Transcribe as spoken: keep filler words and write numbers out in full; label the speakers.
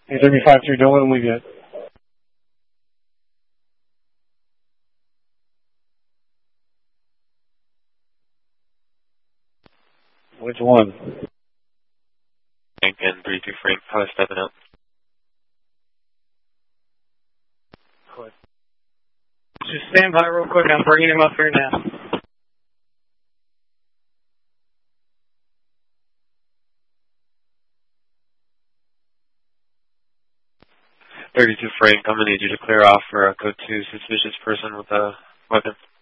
Speaker 1: Hey, W five three, don't let him leave yet. Which one?
Speaker 2: Frank and three two Frank, probably stepping up.
Speaker 1: Good. Just stand by real quick. I'm bringing him up here now.
Speaker 2: thirty-two Frank, I'm going to need you to clear off for a code two suspicious person with a weapon.